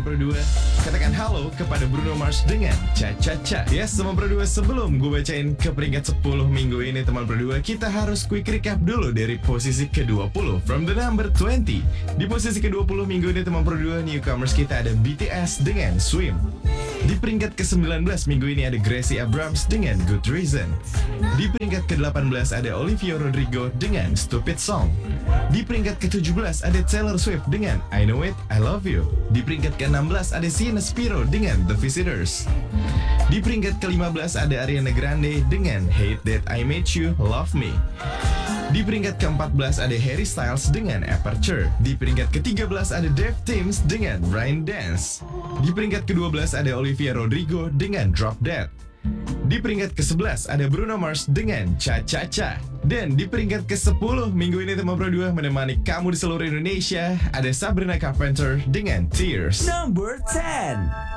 Pro 2. Katakan halo kepada Bruno Mars dengan Cha Cha Cha. Yes, teman Pro 2, sebelum gue bacain ke peringkat 10 minggu ini teman Pro 2, kita harus quick recap dulu dari posisi ke-20 from the number 20. Di posisi ke-20 minggu ini teman Pro 2, newcomers kita ada BTS dengan Swim. Di peringkat ke-19 minggu ini ada Gracie Abrams dengan Good Reason. Di peringkat ke-18 ada Olivia Rodrigo dengan Stupid Song. Di peringkat ke-17 ada Taylor Swift dengan I Know It, I Love You. Di peringkat ke-16 ada Sienna Spiro dengan The Visitors. Di peringkat ke-15 ada Ariana Grande dengan Hate That I Made You, Love Me. Di peringkat ke-14 ada Harry Styles dengan Aperture. Di peringkat ke-13 ada Dave Timms dengan Rain Dance. Di peringkat ke-12 ada Olivia Rodrigo dengan Drop Dead. Di peringkat ke-11 ada Bruno Mars dengan Cha Cha Cha. Dan di peringkat ke-10 minggu ini teman Pro 2 menemani kamu di seluruh Indonesia ada Sabrina Carpenter dengan Tears. Number 10.